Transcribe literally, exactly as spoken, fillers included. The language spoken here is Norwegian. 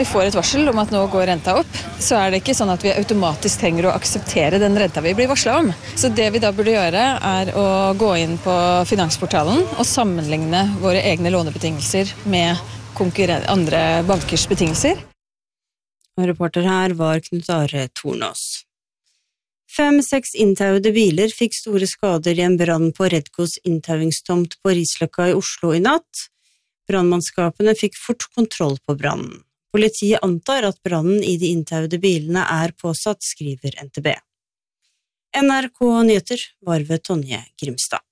Vi får et varsel om at nå går renta opp, så er det ikke sånn at vi automatisk trenger å akseptere den renta vi blir varslet om. Så det vi da burde gjøre er å gå inn på Finansportalen og sammenligne våre egne lånebetingelser med andre bankers betingelser. Og reporter her var Knut Are Tornås. Fem-seks inntauede biler fikk store skader i en brann på Redcos inntauingstomt på Risløkka i Oslo i natt. Brannmannskapene fikk fort kontroll på brannen. Politiet antar at brannen i de inntauede bilene er påsatt, skriver N T B. N R K Nyheter var ved Tonje Grimstad.